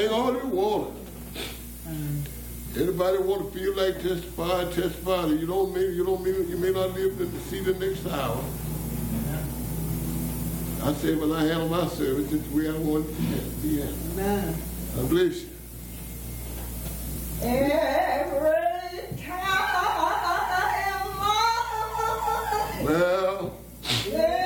Drink all you want. Anybody want to feel like testify, testify. You may not live to see the next hour. I said when I handle my service, it's the way I want it to be. Amen. God bless you. Amen.